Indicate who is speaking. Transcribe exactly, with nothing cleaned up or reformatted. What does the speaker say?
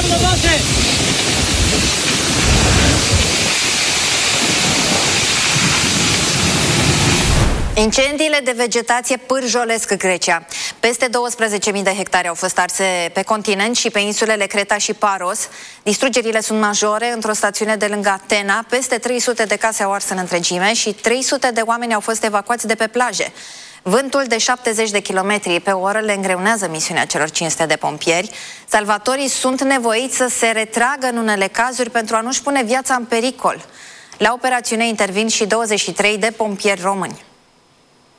Speaker 1: Incendiile de vegetație pârjolesc Grecia. Peste douăsprezece mii de hectare au fost arse pe continent și pe insulele Creta și Paros. Distrugerile sunt majore. Într-o stațiune de lângă Atena, peste trei sute de case au ars în întregime și trei sute de oameni au fost evacuați de pe plaje. Vântul de șaptezeci de kilometri pe oră le îngreunează misiunea celor cinci sute de pompieri. Salvatorii sunt nevoiți să se retragă în unele cazuri pentru a nu-și pune viața în pericol. La operațiune intervin și douăzeci și trei de pompieri români.